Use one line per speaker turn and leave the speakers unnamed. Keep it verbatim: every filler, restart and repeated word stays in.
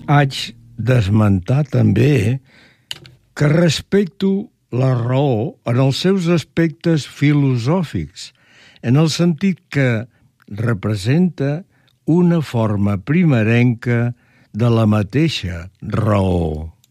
Haig d'esmentar també que respecto la raó en els seus aspectes filosòfics, en el sentit que representa una forma primerenca de la mateixa raó.